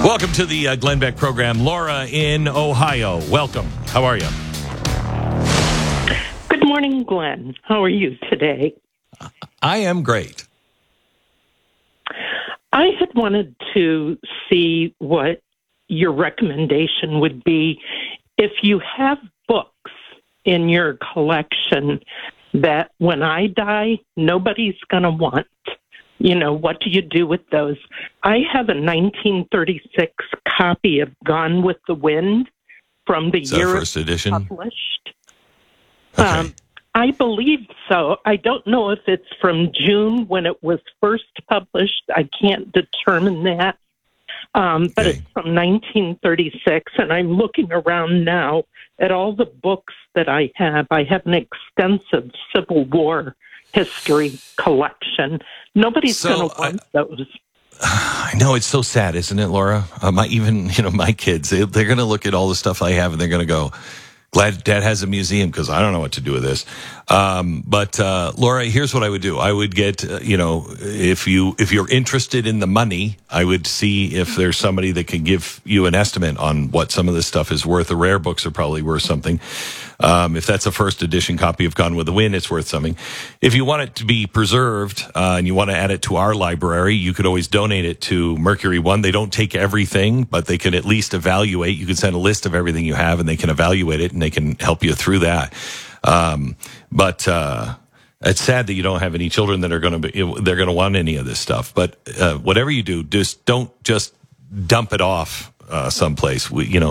Welcome to the Glenn Beck program. Laura in Ohio, welcome. How are you? Good morning, Glenn. How are you today? I am great. I had wanted to see what your recommendation would be if you have books in your collection that when I die, nobody's going to want. You know, what do you do with those? I have a 1936 copy of Gone with the Wind from the year first edition published. Okay. I believe so. I don't know if it's from June when it was first published. I can't determine that. But it's from 1936, and I'm looking around now at all the books that I have. I have an extensive Civil War history collection. Nobody's going to want those. I know, it's so sad, isn't it, Laura? My kids, they're going to look at all the stuff I have and they're going to go, glad Dad has a museum because I don't know what to do with this. But Laura, here's what I would do. I would get, if you're interested in the money, I would see if there's somebody that can give you an estimate on what some of this stuff is worth. The rare books are probably worth something. If that's a first edition copy of Gone with the Wind, it's worth something. If you want it to be preserved and you want to add it to our library, you could always donate it to Mercury One. They don't take everything, but they can at least evaluate. You can send a list of everything you have, and they can evaluate it, and they can help you through that. But it's sad that you don't have any children that are going to want any of this stuff. But whatever you do, just don't just dump it off someplace.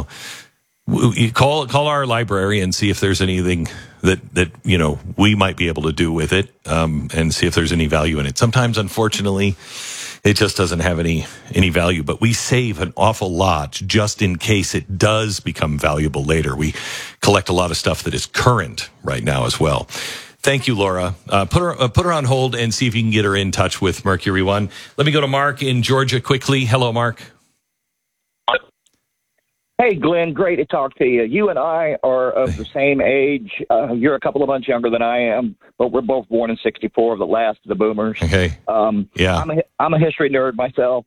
You call our library and see if there's anything that we might be able to do with it, and see if there's any value in it. Sometimes, unfortunately, it just doesn't have any value, but we save an awful lot just in case it does become valuable later. We collect a lot of stuff that is current right now as well. Thank you, Laura. Put her on hold and see if you can get her in touch with Mercury One. Let me go to Mark in Georgia quickly. Hello, Mark. Hey, Glenn, great to talk to you. You and I are of the same age. You're a couple of months younger than I am, but we're both born in '64, the last of the boomers. Okay. Yeah. I'm a history nerd myself.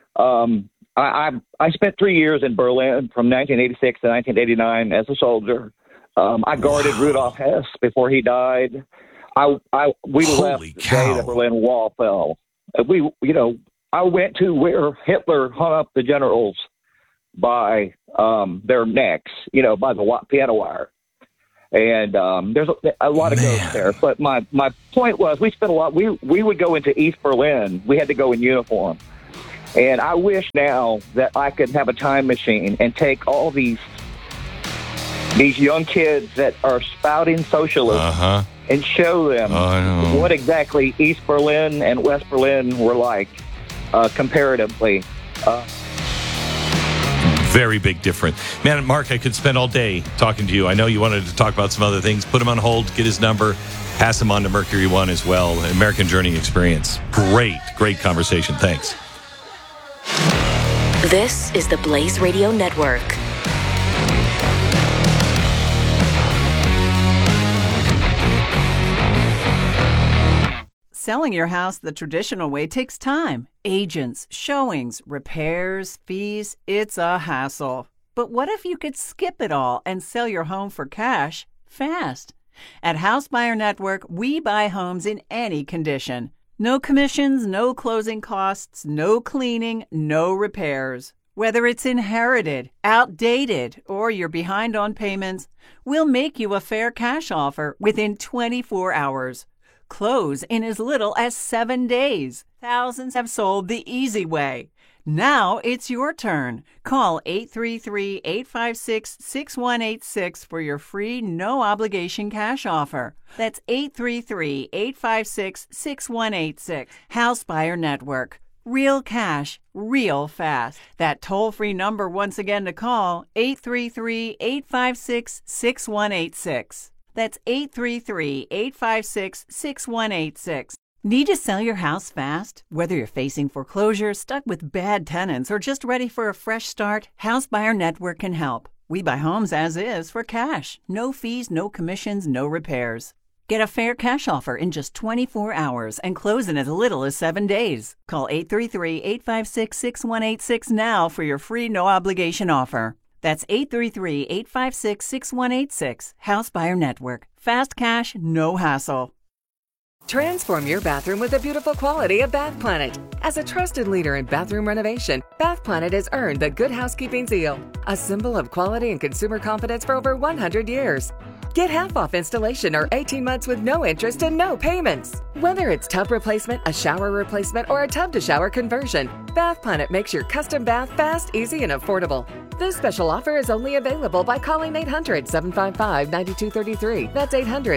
I spent 3 years in Berlin from 1986 to 1989 as a soldier. I guarded Rudolf Hess before he died. We left the day the Berlin Wall fell. I went to where Hitler hung up the generals by their necks, by the piano wire. And there's a lot of ghosts there. But my point was, we spent a lot. We would go into East Berlin. We had to go in uniform. And I wish now that I could have a time machine and take all these young kids that are spouting socialism and show them what exactly East Berlin and West Berlin were like comparatively. Very big difference. Man, Mark, I could spend all day talking to you. I know you wanted to talk about some other things. Put him on hold, get his number, pass him on to Mercury One as well. American Journey Experience. Great conversation. Thanks. This is the Blaze Radio Network. Selling your house the traditional way takes time. Agents, showings, repairs, fees, it's a hassle. But what if you could skip it all and sell your home for cash fast? At House Buyer Network, we buy homes in any condition. No commissions, no closing costs, no cleaning, no repairs. Whether it's inherited, outdated, or you're behind on payments, we'll make you a fair cash offer within 24 hours. Close in as little as 7 days. Thousands have sold the easy way. Now it's your turn. Call 833-856-6186 for your free, no-obligation cash offer. That's 833-856-6186. House Buyer Network. Real cash, real fast. That toll-free number once again to call, 833-856-6186. That's 833-856-6186. Need to sell your house fast? Whether you're facing foreclosure, stuck with bad tenants, or just ready for a fresh start, House Buyer Network can help. We buy homes as is for cash. No fees, no commissions, no repairs. Get a fair cash offer in just 24 hours and close in as little as 7 days. Call 833-856-6186 now for your free no-obligation offer. That's 833-856-6186. House Buyer Network. Fast cash, no hassle. Transform your bathroom with the beautiful quality of Bath Planet. As a trusted leader in bathroom renovation, Bath Planet has earned the Good Housekeeping seal, a symbol of quality and consumer confidence for over 100 years. Get half off installation or 18 months with no interest and no payments. Whether it's tub replacement, a shower replacement, or a tub-to-shower conversion, Bath Planet makes your custom bath fast, easy, and affordable. This special offer is only available by calling 800-755-9233. That's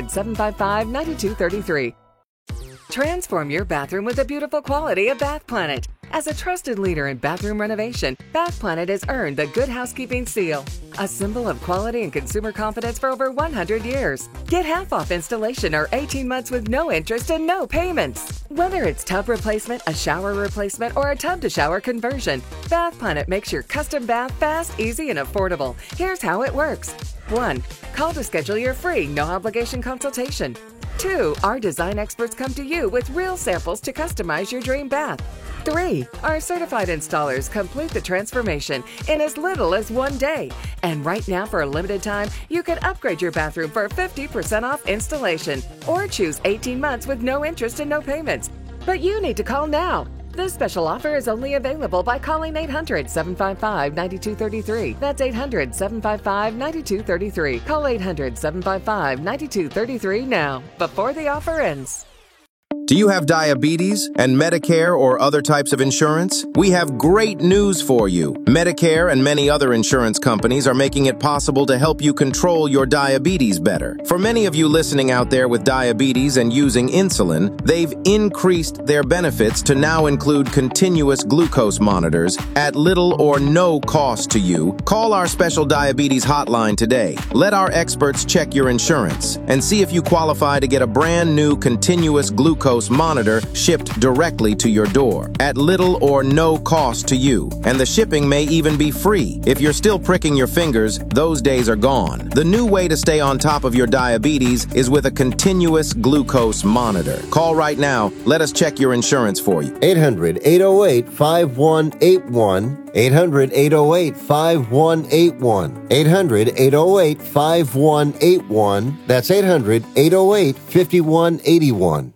800-755-9233. Transform your bathroom with the beautiful quality of Bath Planet. As a trusted leader in bathroom renovation, Bath Planet has earned the Good Housekeeping seal, a symbol of quality and consumer confidence for over 100 years. Get half off installation or 18 months with no interest and no payments. Whether it's tub replacement, a shower replacement, or a tub-to-shower conversion, Bath Planet makes your custom bath fast, easy, and affordable. Here's how it works. 1. Call to schedule your free, no-obligation consultation. 2. Our design experts come to you with real samples to customize your dream bath. 3. Our certified installers complete the transformation in as little as 1 day. And right now, for a limited time, you can upgrade your bathroom for 50% off installation or choose 18 months with no interest and no payments. But you need to call now. This special offer is only available by calling 800-755-9233. That's 800-755-9233. Call 800-755-9233 now, before the offer ends. Do you have diabetes and Medicare or other types of insurance? We have great news for you. Medicare and many other insurance companies are making it possible to help you control your diabetes better. For many of you listening out there with diabetes and using insulin, they've increased their benefits to now include continuous glucose monitors at little or no cost to you. Call our special diabetes hotline today. Let our experts check your insurance and see if you qualify to get a brand new continuous glucose monitor shipped directly to your door at little or no cost to you. And the shipping may even be free. If you're still pricking your fingers, those days are gone. The new way to stay on top of your diabetes is with a continuous glucose monitor. Call right now. Let us check your insurance for you. 800-808-5181. 800-808-5181. 800-808-5181. That's 800-808-5181.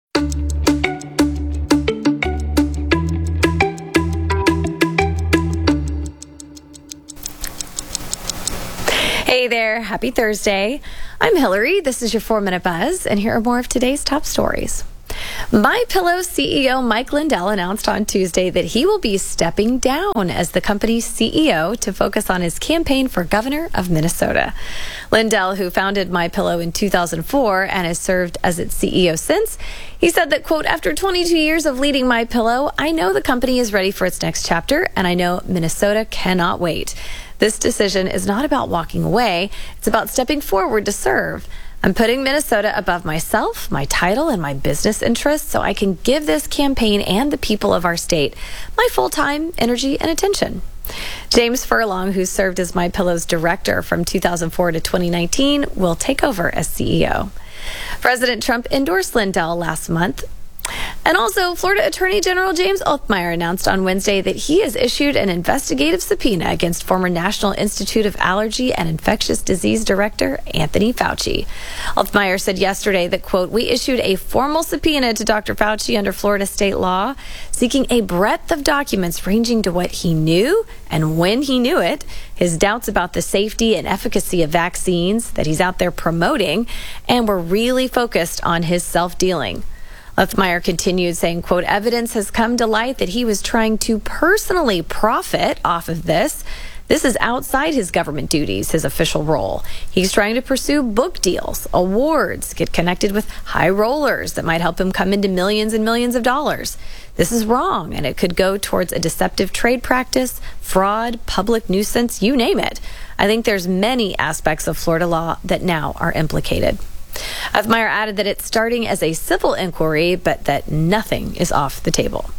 Hey there, happy Thursday. I'm Hillary, this is your 4-Minute Buzz, and here are more of today's top stories. MyPillow CEO Mike Lindell announced on Tuesday that he will be stepping down as the company's CEO to focus on his campaign for governor of Minnesota. Lindell, who founded MyPillow in 2004 and has served as its CEO since, he said that, quote, after 22 years of leading MyPillow, I know the company is ready for its next chapter, and I know Minnesota cannot wait. This decision is not about walking away. It's about stepping forward to serve. I'm putting Minnesota above myself, my title, and my business interests so I can give this campaign and the people of our state my full-time energy and attention. James Furlong, who served as MyPillow's director from 2004 to 2019, will take over as CEO. President Trump endorsed Lindell last month. And also, Florida Attorney General James Othmeyer announced on Wednesday that he has issued an investigative subpoena against former National Institute of Allergy and Infectious Disease Director Anthony Fauci. Othmeyer said yesterday that, quote, we issued a formal subpoena to Dr. Fauci under Florida state law, seeking a breadth of documents ranging to what he knew and when he knew it, his doubts about the safety and efficacy of vaccines that he's out there promoting, and we're really focused on his self-dealing. Othmeyer continued saying, quote, evidence has come to light that he was trying to personally profit off of this. This is outside his government duties, his official role. He's trying to pursue book deals, awards, get connected with high rollers that might help him come into millions and millions of dollars. This is wrong, and it could go towards a deceptive trade practice, fraud, public nuisance, you name it. I think there's many aspects of Florida law that now are implicated. Othmeyer added that it's starting as a civil inquiry, but that nothing is off the table.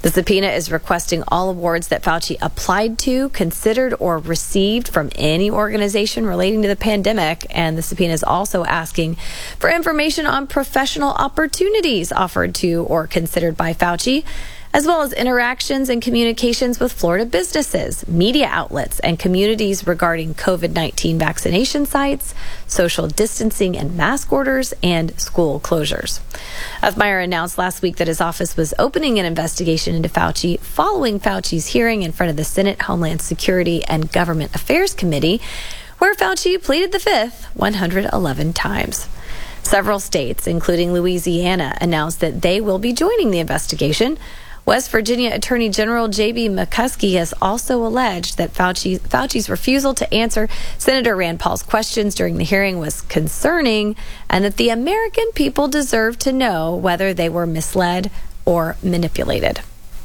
The subpoena is requesting all awards that Fauci applied to, considered, or received from any organization relating to the pandemic. And the subpoena is also asking for information on professional opportunities offered to or considered by Fauci, as well as interactions and communications with Florida businesses, media outlets, and communities regarding COVID-19 vaccination sites, social distancing and mask orders, and school closures. Huffmeyer announced last week that his office was opening an investigation into Fauci following Fauci's hearing in front of the Senate Homeland Security and Government Affairs Committee, where Fauci pleaded the fifth 111 times. Several states, including Louisiana, announced that they will be joining the investigation. West Virginia Attorney General J.B. McCuskey has also alleged that Fauci's refusal to answer Senator Rand Paul's questions during the hearing was concerning, and that the American people deserve to know whether they were misled or manipulated.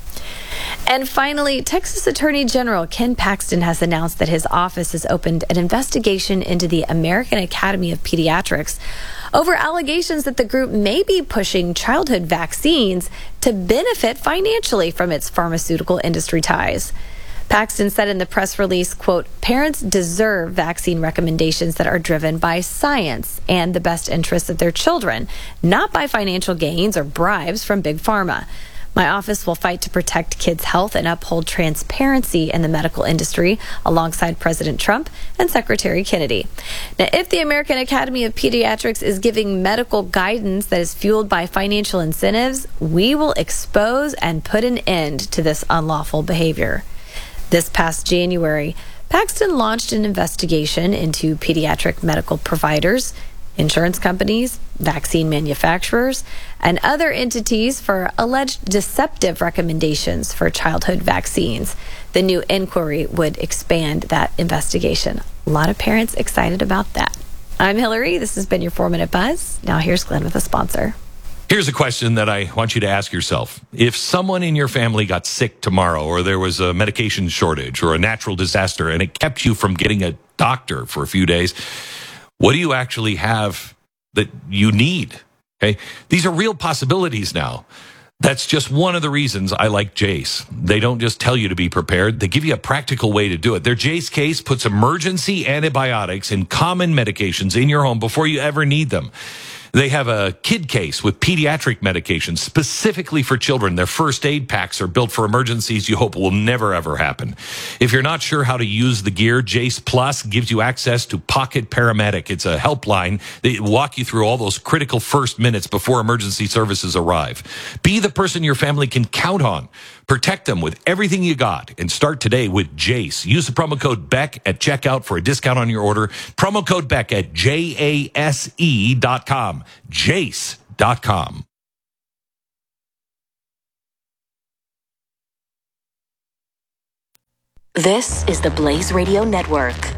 And finally, Texas Attorney General Ken Paxton has announced that his office has opened an investigation into the American Academy of Pediatrics over allegations that the group may be pushing childhood vaccines to benefit financially from its pharmaceutical industry ties. Paxton said in the press release, quote, "Parents deserve vaccine recommendations that are driven by science and the best interests of their children, not by financial gains or bribes from Big Pharma. My office will fight to protect kids' health and uphold transparency in the medical industry alongside President Trump and Secretary Kennedy." Now, if the American Academy of Pediatrics is giving medical guidance that is fueled by financial incentives, we will expose and put an end to this unlawful behavior. This past January, Paxton launched an investigation into pediatric medical providers, insurance companies, vaccine manufacturers, and other entities for alleged deceptive recommendations for childhood vaccines. The new inquiry would expand that investigation. A lot of parents excited about that. I'm Hillary. This has been your 4-Minute Buzz. Now here's Glenn with a sponsor. Here's a question that I want you to ask yourself. If someone in your family got sick tomorrow, or there was a medication shortage or a natural disaster, and it kept you from getting a doctor for a few days, what do you actually have that you need? Okay, these are real possibilities now. That's just one of the reasons I like Jase. They don't just tell you to be prepared. They give you a practical way to do it. Their Jase case puts emergency antibiotics and common medications in your home before you ever need them. They have a kid case with pediatric medications specifically for children. Their first aid packs are built for emergencies you hope will never, ever happen. If you're not sure how to use the gear, Jase Plus gives you access to Pocket Paramedic. It's a helpline that walk you through all those critical first minutes before emergency services arrive. Be the person your family can count on. Protect them with everything you got and start today with Jase. Use the promo code BECK at checkout for a discount on your order. Promo code BECK at JASE.com. Jase.com. This is the Blaze Radio Network.